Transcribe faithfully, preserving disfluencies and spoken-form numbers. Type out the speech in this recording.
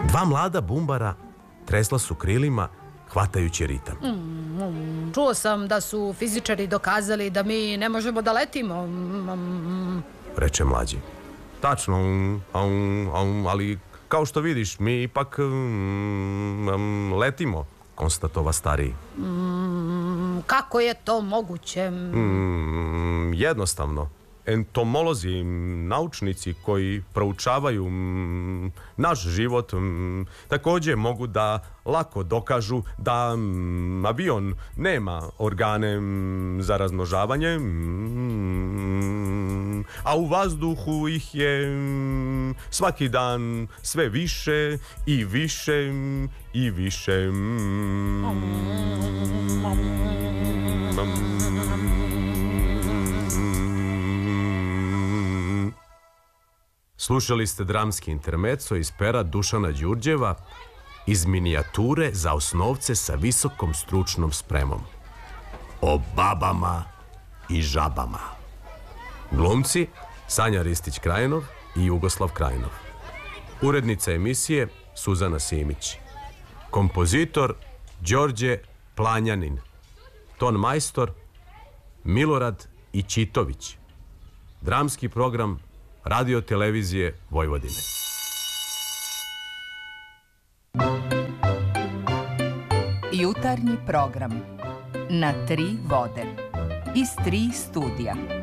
Dva mlada bumbara tresla su krilima, hvatajući ritam. Mm, mm, čuo sam da su fizičari dokazali da mi ne možemo da letimo, mm, reče mlađi. Tačno, ali kao što vidiš, mi ipak mm, letimo, konstatova stariji. Mm, kako je to moguće? Mm, jednostavno. Entomolozi, naučnici koji proučavaju mm, naš život mm, također mogu da lako dokažu da mm, avion nema organe mm, za razmnožavanje, mm, a u vazduhu ih je mm, svaki dan sve više i više mm, i više. Mm, mm, Slušali ste dramski intermezzo iz pera Dušana Đurđeva iz minijature za osnovce sa visokom stručnom spremom. O babama i žabama. Glumci Sanja Ristić-Krajinov i Jugoslav Krajinov. Urednica emisije Suzana Simić. Kompozitor Đorđe Planjanin. Ton majstor Milorad Ićitović. Dramski program Radio televizije Vojvodine. Jutarnji program na tri vode iz tri studija.